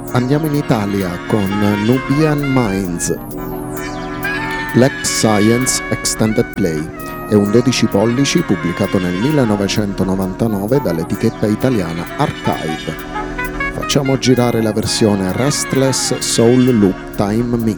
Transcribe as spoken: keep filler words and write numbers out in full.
Andiamo in Italia con Nubian Minds. Lab Science Extended Play è un dodici pollici pubblicato nel millenovecentonovantanove dall'etichetta italiana Archive. Facciamo girare la versione Restless Soul Loop Time Mix.